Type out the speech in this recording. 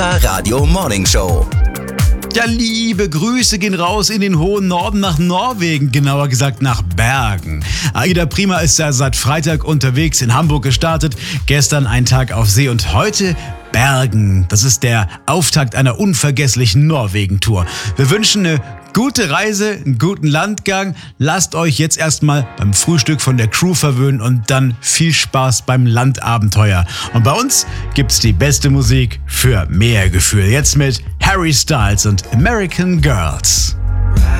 Liga Radio Morning Show. Ja, liebe Grüße gehen raus in den hohen Norden nach Norwegen, genauer gesagt nach Bergen. Aida Prima ist ja seit Freitag unterwegs, in Hamburg gestartet, gestern ein Tag auf See und heute Bergen. Das ist der Auftakt einer unvergesslichen Norwegen-Tour. Wir wünschen eine gute Reise, einen guten Landgang. Lasst euch jetzt erstmal beim Frühstück von der Crew verwöhnen und dann viel Spaß beim Landabenteuer. Und bei uns gibt's die beste Musik für mehr Gefühl. Jetzt mit Harry Styles und American Girls.